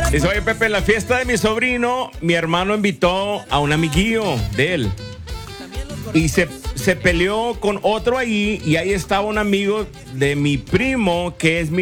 Dice, oye, Pepe, en la fiesta de mi sobrino, mi hermano invitó a un amiguillo de él. Y se peleó con otro ahí, y ahí estaba un amigo de mi primo, que es mi